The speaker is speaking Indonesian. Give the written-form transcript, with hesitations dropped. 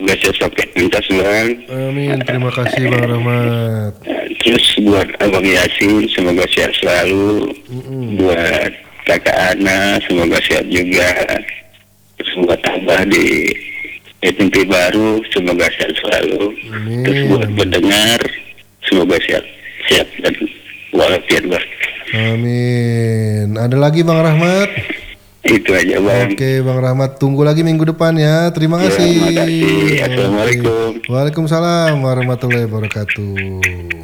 Semoga saya sampai tuntas bang. Amin. Terima kasih Bang Rahmat. Terus buat Abang Yasin semoga sehat selalu. Buat kakak Ana semoga sehat juga. Terus buat Abah di SMP baru semoga sehat selalu. Amin. Terus buat pendengar semoga sehat dan walafiat bang. Amin. Ada lagi Bang Rahmat? Itu aja bang. Oke Bang Rahmat, tunggu lagi minggu depan ya. Terima Ya, kasih. terima kasih. Assalamualaikum. Waalaikumsalam warahmatullahi wabarakatuh.